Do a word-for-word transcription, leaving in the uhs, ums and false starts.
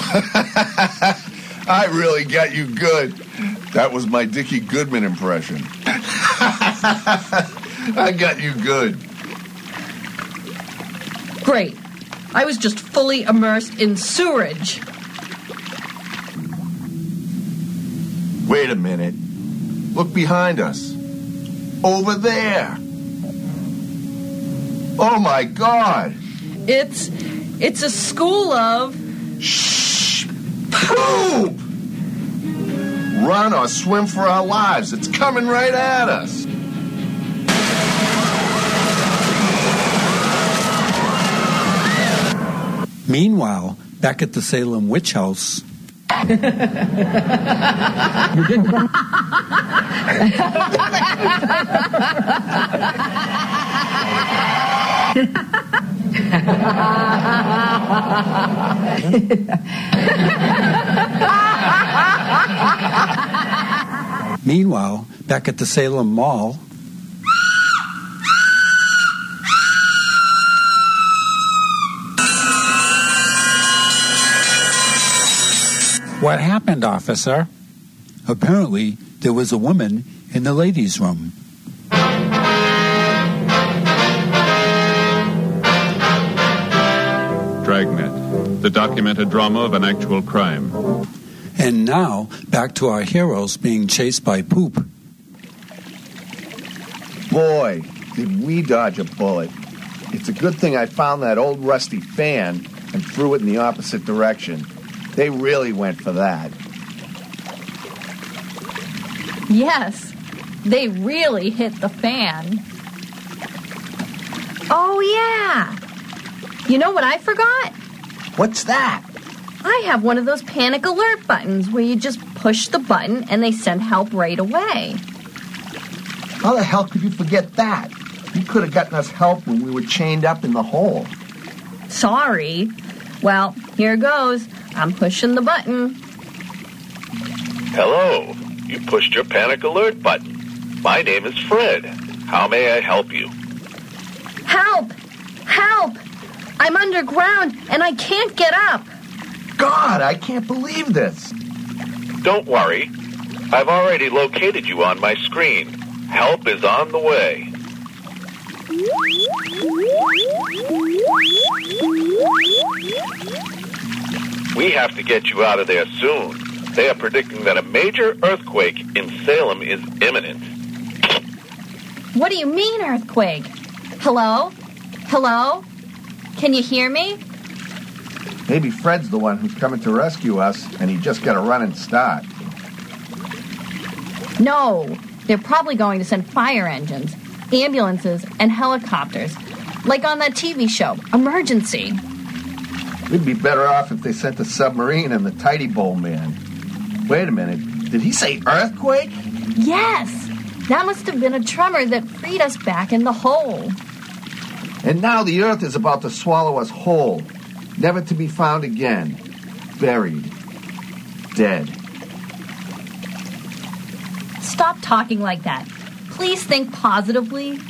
I really got you good. That was my Dickie Goodman impression. I got you good. Great. I was just fully immersed in sewerage. Wait a minute. Look behind us. Over there. Oh, my God. It's... it's a school of... Shh! Poop! Run or swim for our lives. It's coming right at us. Meanwhile, back at the Salem Witch House... You didn't... Meanwhile, back at the Salem Mall... What happened, officer? Apparently, there was a woman in the ladies' room. Dragnet, the documented drama of an actual crime. And now, back to our heroes being chased by poop. Boy, did we dodge a bullet. It's a good thing I found that old rusty fan and threw it in the opposite direction. They really went for that. Yes, they really hit the fan. Oh, yeah. You know what I forgot? What's that? I have one of those panic alert buttons where you just push the button and they send help right away. How the hell could you forget that? You could have gotten us help when we were chained up in the hole. Sorry. Well, here goes. I'm pushing the button. Hello. You pushed your panic alert button. My name is Fred. How may I help you? Help! Help! I'm underground and I can't get up. God, I can't believe this. Don't worry. I've already located you on my screen. Help is on the way. We have to get you out of there soon. They are predicting that a major earthquake in Salem is imminent. What do you mean, earthquake? Hello? Hello? Can you hear me? Maybe Fred's the one who's coming to rescue us, and he just got to run and start. No, they're probably going to send fire engines, ambulances, and helicopters, like on that T V show, Emergency. We'd be better off if they sent the submarine and the Tidy Bowl man. Wait a minute, did he say earthquake? Yes, that must have been a tremor that freed us back in the hole. And now the earth is about to swallow us whole, never to be found again, buried, dead. Stop talking like that. Please think positively.